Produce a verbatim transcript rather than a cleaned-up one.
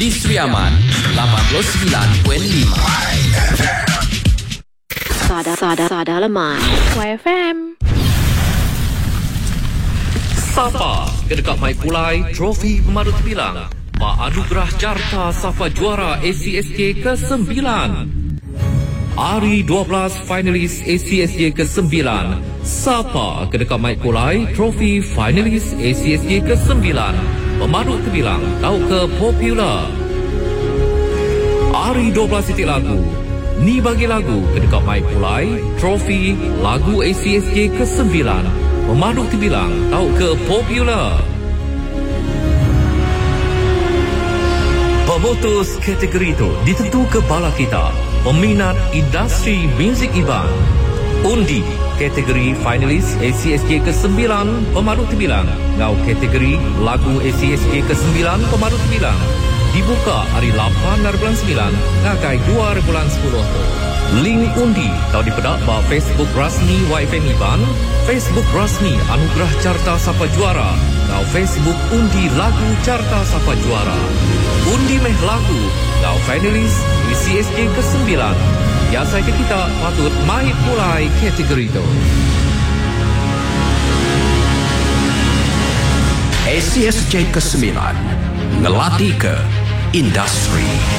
di Seriaman lapan puluh sembilan perpuluhan lima. Sada, sada, sada lemah. Y F M. Sapa kedekat Mai Pulai trofi pemadut bilang Pak Anugerah Carta Safa Juara A C S J ke sembilan. Hari dua belas finalis A C S J ke sembilan. Sapa kedekat Mai Pulai trofi finalis A C S J ke sembilan. Pemadut terbilang tahu ke popular. Hari dua belas titik lagu. Ni bagi lagu kedekat Mai Pulai trofi lagu A C S J ke sembilan. Pemadut terbilang tahu ke popular. Pemutus kategori itu ditentu kepala kita, peminat industri muzik Iban. Undi kategori finalis A C S J ke sembilan, pemadut terbilang ngau kategori lagu A C S J ke sembilan, pemadut terbilang dibuka hari lapan dari bulan sembilan ngakai dua hari bulan sepuluh. Link undi tahu dipedak ba Facebook rasmi Y F M Iban, Facebook rasmi Anugerah Carta Sapa Juara, ngau Facebook undi lagu Carta Sapa Juara. Undi meh lagu ngau finalis A C S J ke sembilan. Biasa ke kita patut Mai Pulai kategori itu. A C S J ke sembilan ngelatih ke industri.